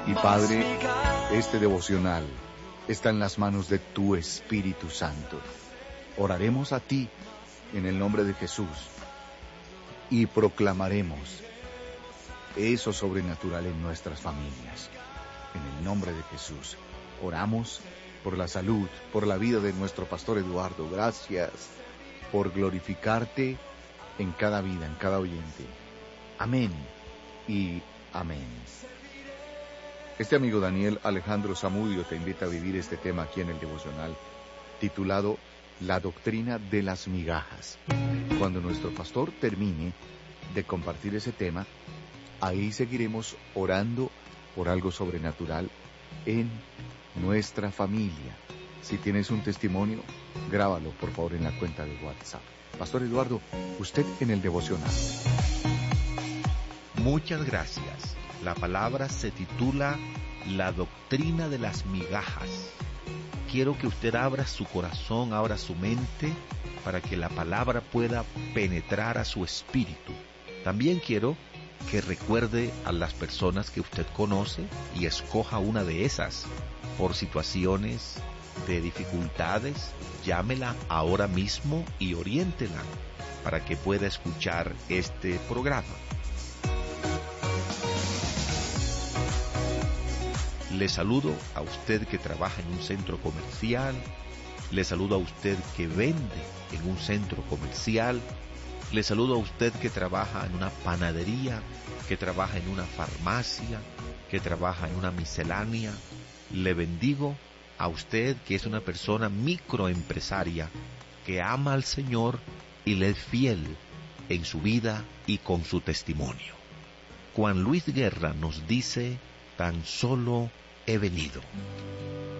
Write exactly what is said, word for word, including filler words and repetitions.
Y Padre, este devocional está en las manos de tu Espíritu Santo. Oraremos a ti en el nombre de Jesús y proclamaremos eso sobrenatural en nuestras familias. En el nombre de Jesús, oramos por la salud, por la vida de nuestro pastor Eduardo. Gracias por glorificarte en cada vida, en cada oyente. Amén y amén. Este amigo Daniel Alejandro Zamudio te invita a vivir este tema aquí en el devocional, titulado La doctrina de las migajas. Cuando nuestro pastor termine de compartir ese tema, ahí seguiremos orando por algo sobrenatural en nuestra familia. Si tienes un testimonio, grábalo por favor en la cuenta de WhatsApp. Pastor Eduardo, usted en el devocional. Muchas gracias. La palabra se titula La doctrina de las migajas. Quiero que usted abra su corazón, abra su mente, para que la palabra pueda penetrar a su espíritu. También quiero que recuerde a las personas que usted conoce y escoja una de esas. Por situaciones de dificultades, llámela ahora mismo y oriéntela para que pueda escuchar este programa. Le saludo a usted que trabaja en un centro comercial, le saludo a usted que vende en un centro comercial, le saludo a usted que trabaja en una panadería, que trabaja en una farmacia, que trabaja en una miscelánea. Le bendigo a usted que es una persona microempresaria, que ama al Señor y le es fiel en su vida y con su testimonio. Juan Luis Guerra nos dice, tan solo he venido.